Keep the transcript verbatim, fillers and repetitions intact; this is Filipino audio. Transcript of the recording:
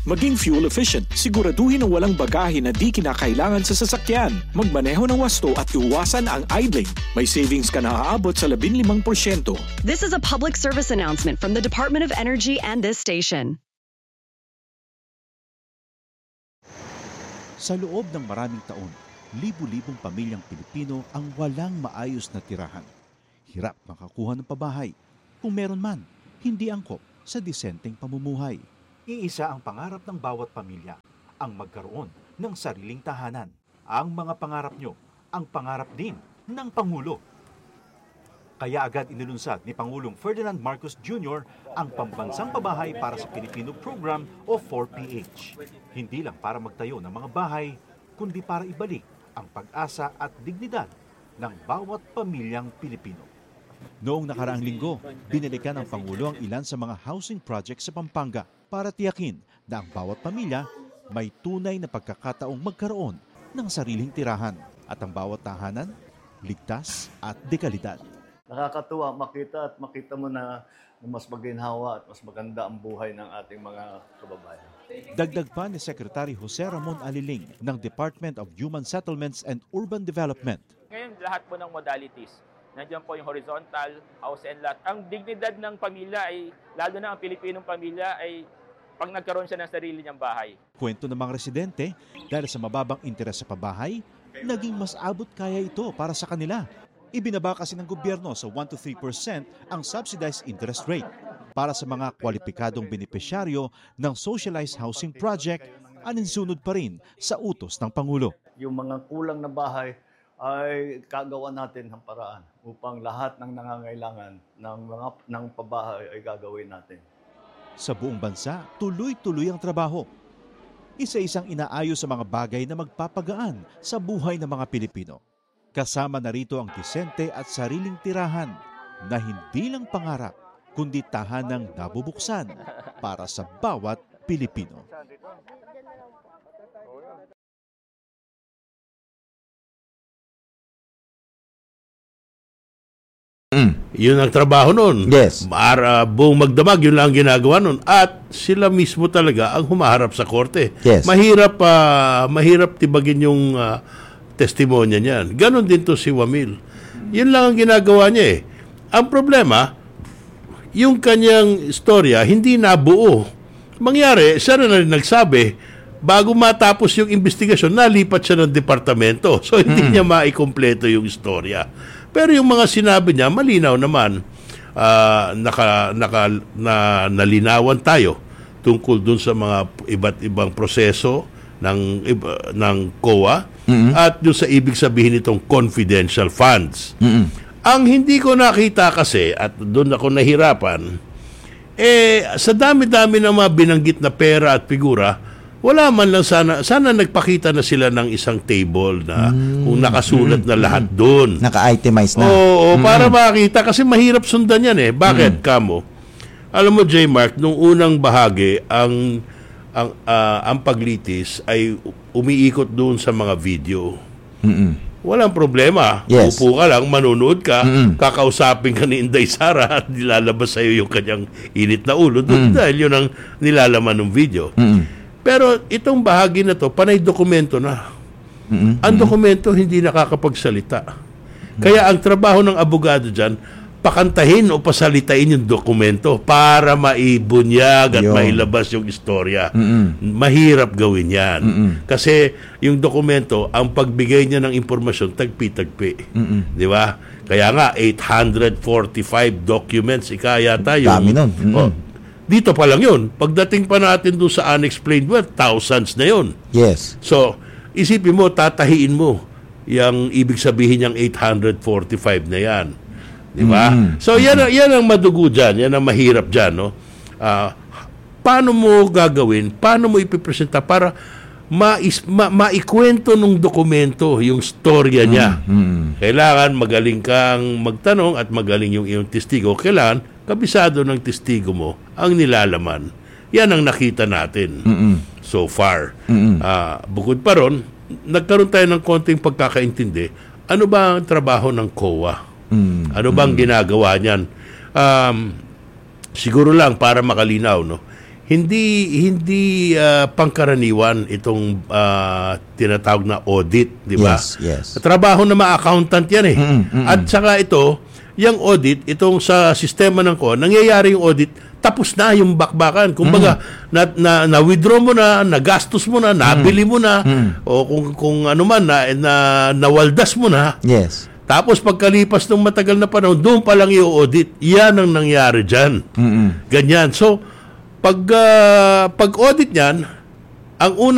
Maging fuel efficient. Siguraduhin na walang bagahe na di kinakailangan sa sasakyan. Magmaneho ng wasto at iwasan ang idling. May savings ka na aabot sa labing limang porsyento. This is a public service announcement from the Department of Energy and this station. Sa loob ng maraming taon, libu-libong pamilyang Pilipino ang walang maayos na tirahan. Hirap makakuha ng pabahay. Kung meron man, hindi angkop sa disenteng pamumuhay. Iisa ang pangarap ng bawat pamilya, ang magkaroon ng sariling tahanan. Ang mga pangarap nyo, ang pangarap din ng Pangulo. Kaya agad inilunsad ni Pangulong Ferdinand Marcos Junior ang Pambansang Pabahay para sa Pilipino Program o four P H. Hindi lang para magtayo ng mga bahay, kundi para ibalik ang pag-asa at dignidad ng bawat pamilyang Pilipino. Noong nakaraang linggo, binalikan ng Pangulo ang ilan sa mga housing projects sa Pampanga para tiyakin na ang bawat pamilya may tunay na pagkakataong magkaroon ng sariling tirahan at ang bawat tahanan ligtas at dekalidad. Nakakatuwa makita at makita mo na mas maginhawa at mas maganda ang buhay ng ating mga kababayan. Dagdag pa ni Secretary Jose Ramon Aliling ng Department of Human Settlements and Urban Development. Ngayon lahat po ng modalities, nandiyan po yung horizontal, house and lot. Ang dignidad ng pamilya ay, lalo na ang Pilipinong pamilya ay pag nagkaroon siya ng sarili niyang bahay. Kwento ng mga residente, dahil sa mababang interes sa pabahay, naging mas abot kaya ito para sa kanila. Ibinaba kasi ng gobyerno sa one to three percent ang subsidized interest rate. Para sa mga kwalipikadong benepisyaryo ng Socialized Housing Project, aninsunod pa rin sa utos ng Pangulo. Yung mga kulang na bahay ay kagawa natin ng paraan upang lahat ng nangangailangan ng mga ng pabahay ay gagawin natin. Sa buong bansa, tuloy-tuloy ang trabaho. Isa-isang inaayos sa mga bagay na magpapagaan sa buhay ng mga Pilipino. Kasama na rito ang disente at sariling tirahan na hindi lang pangarap, kundi tahanang nabubuksan para sa bawat Pilipino. Mm. Yun ang trabaho nun. Yes. Para buong magdamag, yun lang ang ginagawa nun. At sila mismo talaga ang humaharap sa korte. Yes. Mahirap, uh, mahirap tibagin yung uh, testimonya niyan. Ganon din to si Wamil. Yun lang ang ginagawa niya eh. Ang problema, yung kanyang istorya hindi nabuo. Mangyari, siya na rin nagsabi, bago matapos yung investigasyon, nalipat siya ng departamento. So, hindi mm. niya maikumpleto yung istorya. Pero yung mga sinabi niya, malinaw naman, uh, naka, naka, na, nalinawan tayo tungkol dun sa mga iba't ibang proseso ng, iba, ng C O A mm-hmm. at dun sa ibig sabihin itong confidential funds. Mm-hmm. Ang hindi ko nakita kasi, at dun ako nahirapan, eh, sa dami-dami ng mga binanggit na pera at figura, wala man lang sana, sana nagpakita na sila ng isang table na mm, kung nakasulat mm, na lahat mm, doon. Naka-itemize na. Oo, mm. para makita kasi mahirap sundan yan eh. Bakit, mm. Kamo? Alam mo, J. Mark, nung unang bahagi, ang ang uh, ang paglitis ay umiikot doon sa mga video. Mm-mm. Walang problema. Yes. Upo ka lang, manunood ka, mm-mm. kakausapin ka ni Inday Sara at nilalabas sa'yo yung kanyang init na ulo doon dahil yun ang nilalaman ng video. Mm-mm. Pero itong bahagi na to, panay dokumento na. Mm-hmm. Ang dokumento hindi nakakapagsalita. Mm-hmm. Kaya ang trabaho ng abogado dyan, pakantahin o pasalitain yung dokumento para maibunyag at Yo. mailabas yung istorya. Mm-hmm. Mahirap gawin yan. Mm-hmm. Kasi yung dokumento, ang pagbigay niya ng impormasyon, tagpi-tagpi. Mm-hmm. Di ba? Kaya nga, eight hundred forty-five documents, ikaya tayo. Dami nun. Mm-hmm. Oh, dito pa lang yun. Pagdating pa natin doon sa unexplained wealth, thousands na yun. Yes. So, isipin mo, tatahiin mo yung ibig sabihin yung eight hundred forty-five na yan. Di ba? Mm-hmm. So, yan, yan ang madugo dyan. Yan ang mahirap dyan. No? Uh, paano mo gagawin? Paano mo ipipresenta para mais, ma, maikwento nung dokumento yung storya niya? Mm-hmm. Kailangan magaling kang magtanong at magaling yung iyong testigo. Kailangan kabisado ng testigo mo ang nilalaman. Yan ang nakita natin mm-mm. so far. Uh, bukod pa ron, nagkaroon tayo ng konting pagkakaintindi. Ano ba ang trabaho ng C O A? Mm-mm. Ano bang ginagawa niyan? Um, siguro lang para makalinaw, no? hindi hindi ah, pangkaraniwan itong ah, tinatawag na audit, di ba? Yes, yes. Trabaho ng mga accountant yan eh. Mm, mm, At saka ito, yung audit, itong sa sistema ng ko, nangyayari yung audit, tapos na yung bakbakan. Kumbaga, na, na, na-withdraw mo na, nagastos mo na, nabili mo na, o kung, kung ano man, na, na, nawaldas mo na. Yes. Tapos pagkalipas ng matagal na panahon, doon pa lang i-audit. Yan ang nangyari dyan. Mm-mm. Ganyan. So, pag, ah, pag-audit niyan, ang una